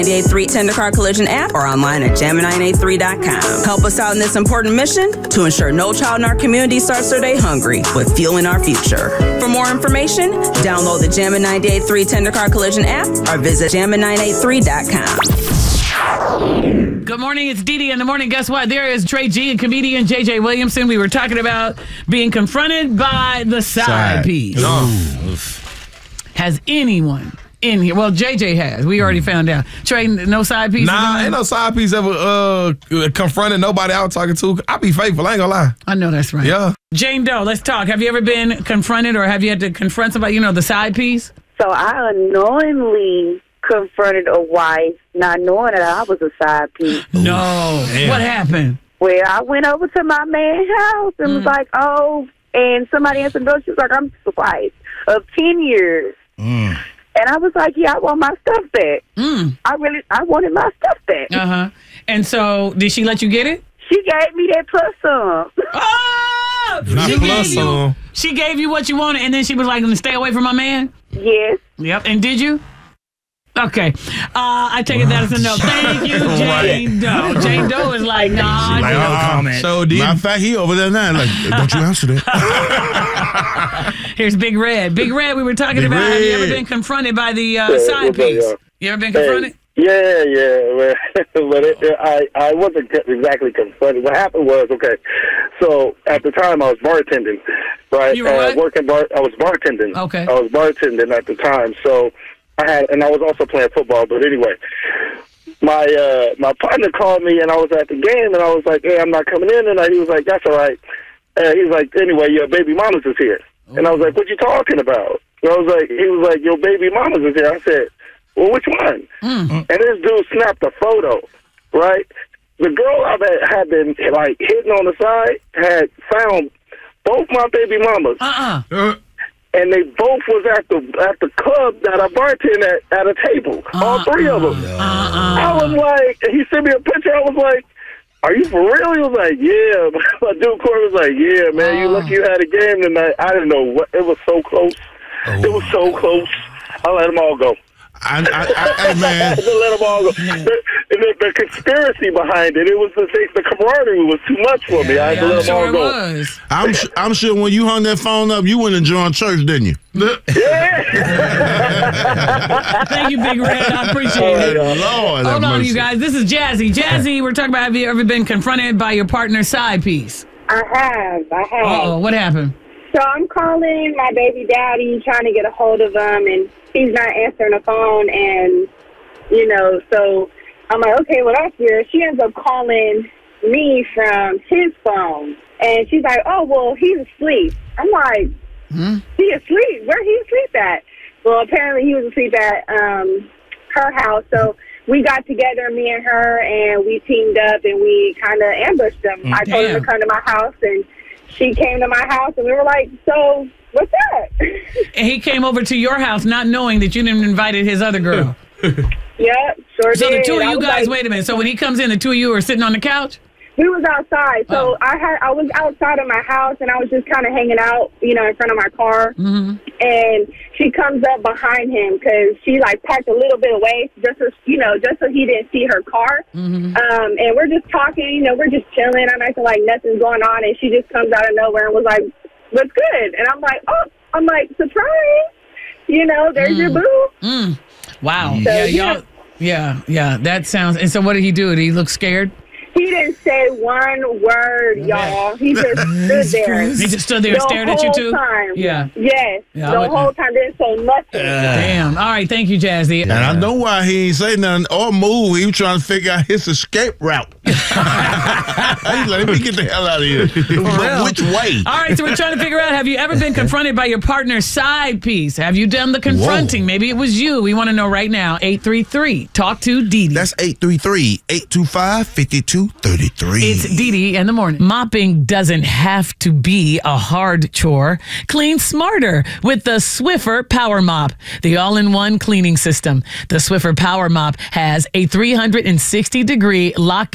98.3 Tendercar Collision app or online at jam983.com. Help us out in this important mission to ensure no child in our community starts their day hungry with fueling our future. For more information, download the Jammin' 98.3 Tendercar Collision app or visit jam983.com. Good morning, it's Dee Dee in the morning. Guess what? There is Trey G and comedian JJ Williamson. We were talking about being confronted by the side piece. Has anyone in here? Well, JJ has. We already found out. Trey, no side piece? Nah, ain't no side piece ever confronted nobody I was talking to. I be faithful, I ain't gonna lie. I know that's right. Yeah. Jane Doe, let's talk. Have you ever been confronted or have you had to confront somebody, the side piece? So I unknowingly confronted a wife, not knowing that I was a side piece. No. Damn. What happened? Well, I went over to my man's house and was like, oh, and somebody answered the door. She was like, I'm the wife of 10 years. And I was like, yeah, I want my stuff back. I wanted my stuff back. Uh-huh. And so, did she let you get it? She gave me that plus some. Oh! She gave you what you wanted, and then she was like, stay away from my man? Yes. Yep. And did you? Okay. I take it that as a no. Thank you, Jane Doe. Jane Doe is like, nah. Like, no comment. So matter of fact, he over there now. Like, don't you answer that? Here's Big Red. Big Red, we were talking about, have you ever been confronted by the side piece? You ever been confronted? Yeah. But I wasn't exactly confronted. What happened was, so at the time I was bartending, right? You were what? I was bartending. Okay. I was bartending at the time, so and I was also playing football. But anyway, my partner called me, and I was at the game, and I was like, hey, I'm not coming in, and he was like, that's all right. He was like, anyway, your baby mama's is here. And I was like, what you talking about? And he was like, your baby mama's is here. I said, well, which one? And this dude snapped a photo, right? The girl I had been, hitting on the side had found both my baby mamas. And they both was at the club that I bartend at a table. All three of them. I was like, he sent me a picture. I was like, are you for real? He was like, yeah. My dude Corey was like, yeah, man, you lucky you had a game tonight. I didn't know what. It was so close. It was so close. I let them all go. Man. Let them all go. The conspiracy behind it, the camaraderie was too much for me. I had to let them all go. I'm sure when you hung that phone up, you went and joined church, didn't you? Yeah. Thank you, Big Red. I appreciate it. Lord, hold on, you guys. This is Jazzy. Jazzy, we're talking about, have you ever been confronted by your partner's side piece? I have. Uh-oh, what happened? So I'm calling my baby daddy, trying to get a hold of him, and he's not answering the phone. And, so I'm like, okay, well, that's weird. She ends up calling me from his phone. And she's like, oh, well, he's asleep. I'm like, he asleep? Where he asleep at? Well, apparently he was asleep at her house. So we got together, me and her, and we teamed up, and we kind of ambushed him. I told him to come to my house, and she came to my house, and we were like, so what's up? And he came over to your house not knowing that you didn't invited his other girl. Yep, sure so did. The two of you guys, wait a minute. So when he comes in, the two of you are sitting on the couch? We was outside. So I was outside of my house, and I was just kind of hanging out, in front of my car. And she comes up behind him because she, packed a little bit away just so he didn't see her car. And we're just talking, we're just chilling. I'm acting like nothing's going on, and she just comes out of nowhere and was like, what's good? And I'm like, surprise. There's your boo. Wow. So, Yeah, that sounds... And so what did he do? Did he look scared? He didn't say one word, y'all. He just stood there. He just stood there and stared at you, too? Time. Yeah. Yes. Yeah, the whole time. Didn't say nothing. Damn. All right. Thank you, Jazzy. And I know why he ain't say nothing or move. He was trying to figure out his escape route. He's like, let me get the hell out of here. Which way? All right. So we're trying to figure out, have you ever been confronted by your partner's side piece? Have you done the confronting? Whoa. Maybe it was you. We want to know right now. 833. Talk to Dee Dee. That's 833-825-5233. It's Dee Dee in the morning. Mopping doesn't have to be a hard chore. Clean smarter with the Swiffer Power Mop, the all-in-one cleaning system. The Swiffer Power Mop has a 360-degree locking Swiffer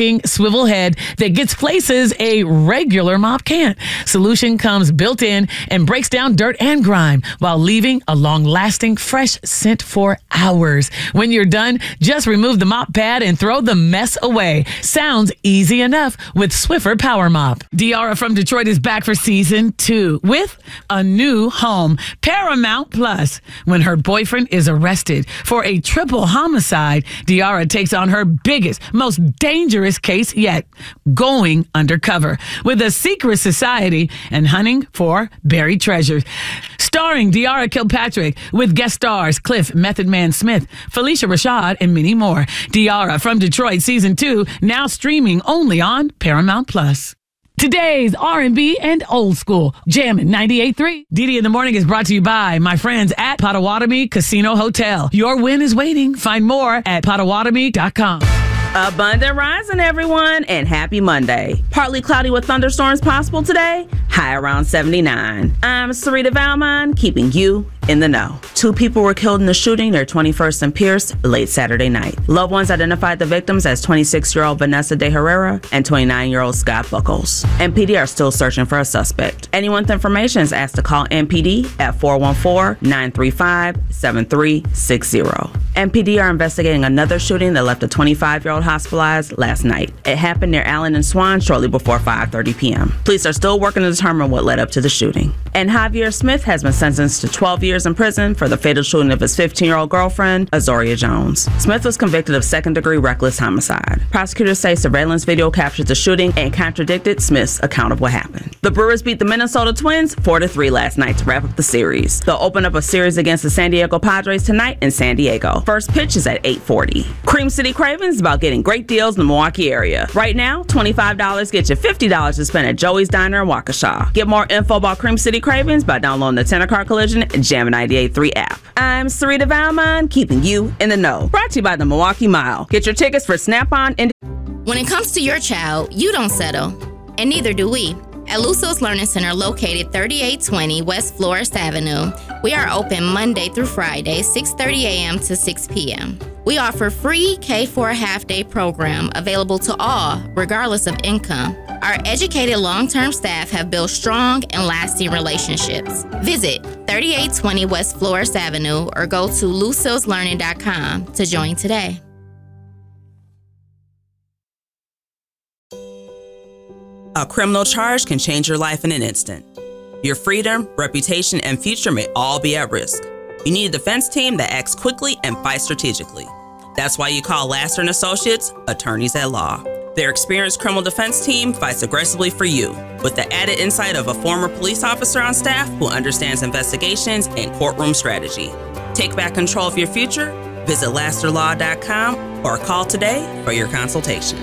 swivel head that gets places a regular mop can't. Solution comes built in and breaks down dirt and grime while leaving a long-lasting fresh scent for hours. When you're done, just remove the mop pad and throw the mess away. Sounds easy enough with Swiffer Power Mop. Diara from Detroit is back for season 2 with a new home, Paramount Plus. When her boyfriend is arrested for a triple homicide, Diara takes on her biggest, most dangerous case yet, going undercover with a secret society and hunting for buried treasures. Starring Diara Kilpatrick with guest stars Cliff Method Man Smith, Felicia Rashad, and many more. Diara from Detroit season 2 now streaming only on Paramount Plus. Today's R&B and old school, Jammin' 98.3. Didi in the Morning is brought to you by my friends at Potawatomi Casino Hotel. Your win is waiting. Find more at Potawatomi.com. Abundant rising, everyone, and happy Monday. Partly cloudy with thunderstorms possible today, high around 79. I'm Sarita Valmon, keeping you in the know. 2 people were killed in the shooting near 21st and Pierce late Saturday night. Loved ones identified the victims as 26-year-old Vanessa De Herrera and 29-year-old Scott Buckles. MPD are still searching for a suspect. Anyone with information is asked to call MPD at 414-935-7360. MPD are investigating another shooting that left a 25-year-old hospitalized last night. It happened near Allen and Swan shortly before 5:30 p.m. Police are still working to determine what led up to the shooting. And Javier Smith has been sentenced to 12 years in prison for the fatal shooting of his 15-year-old girlfriend, Azoria Jones. Smith was convicted of second-degree reckless homicide. Prosecutors say surveillance video captured the shooting and contradicted Smith's account of what happened. The Brewers beat the Minnesota Twins 4-3 last night to wrap up the series. They'll open up a series against the San Diego Padres tonight in San Diego. First pitch is at 8:40. Cream City Cravings is about getting great deals in the Milwaukee area. Right now, $25 gets you $50 to spend at Joey's Diner in Waukesha. Get more info about Cream City Cravings by downloading the Tenor Car Collision and Jammin' 98.3 app. I'm Sarita Valmon, keeping you in the know. Brought to you by the Milwaukee Mile. Get your tickets for Snap-on and... When it comes to your child, you don't settle, and neither do we. At Luso's Learning Center, located 3820 West Flores Avenue, we are open Monday through Friday, 6:30 a.m. to 6 p.m. We offer free K4 half-day program available to all, regardless of income. Our educated long-term staff have built strong and lasting relationships. Visit 3820 West Flores Avenue or go to lucilslearning.com to join today. A criminal charge can change your life in an instant. Your freedom, reputation, and future may all be at risk. You need a defense team that acts quickly and fights strategically. That's why you call Laster & Associates, attorneys at law. Their experienced criminal defense team fights aggressively for you, with the added insight of a former police officer on staff who understands investigations and courtroom strategy. Take back control of your future. Visit lasterlaw.com or call today for your consultation.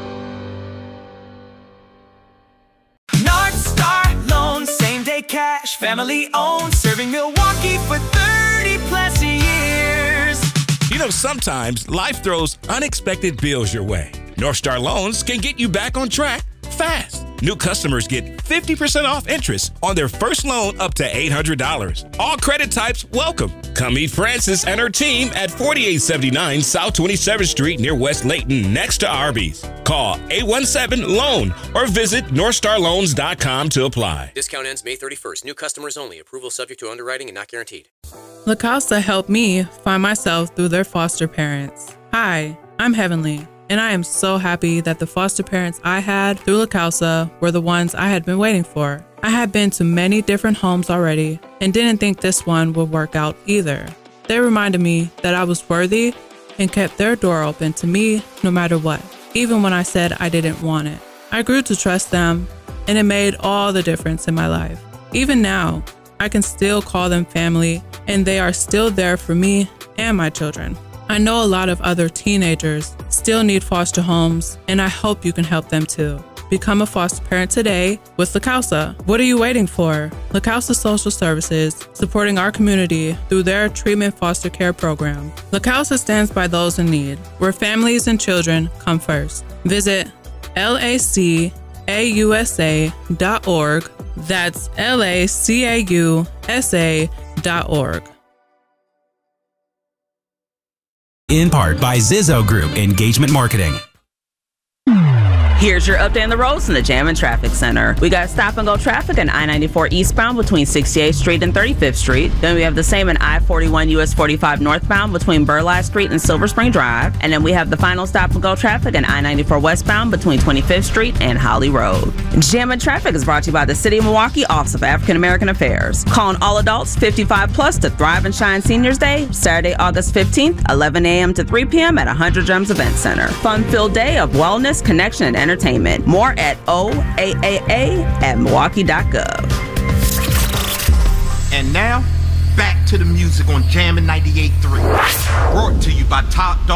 Cash, family owned, serving Milwaukee for 30 plus years. You know, sometimes life throws unexpected bills your way. North Star Loans can get you back on track fast. New customers get 50% off interest on their first loan up to $800. All credit types welcome. Come meet Frances and her team at 4879 South 27th Street near West Layton, next to Arby's. Call 817-LOAN or visit NorthstarLoans.com to apply. Discount ends May 31st. New customers only. Approval subject to underwriting and not guaranteed. La Casa helped me find myself through their foster parents. Hi, I'm Heavenly, and I am so happy that the foster parents I had through La Casa were the ones I had been waiting for. I had been to many different homes already and didn't think this one would work out either. They reminded me that I was worthy and kept their door open to me no matter what, even when I said I didn't want it. I grew to trust them, and it made all the difference in my life. Even now, I can still call them family, and they are still there for me and my children. I know a lot of other teenagers still need foster homes, and I hope you can help them too. Become a foster parent today with La Casa. What are you waiting for? La Casa Social Services, supporting our community through their treatment foster care program. La Casa stands by those in need, where families and children come first. Visit LACAUSA.org. That's LACAUSA.org. In part by Zizzo Group Engagement Marketing. Here's your update on the roads from the Jam and Traffic Center. We got stop-and-go traffic in I-94 eastbound between 68th Street and 35th Street. Then we have the same in I-41 US 45 northbound between Burleigh Street and Silver Spring Drive. And then we have the final stop-and-go traffic in I-94 westbound between 25th Street and Holly Road. Jam and Traffic is brought to you by the City of Milwaukee Office of African American Affairs. Calling all adults 55 plus to Thrive and Shine Seniors Day, Saturday, August 15th, 11 a.m. to 3 p.m. at 100 Gems Event Center. Fun-filled day of wellness, connection, and entertainment. More at oaaa@milwaukee.gov. And now, back to the music on Jammin' 98.3. Brought to you by Top Dog.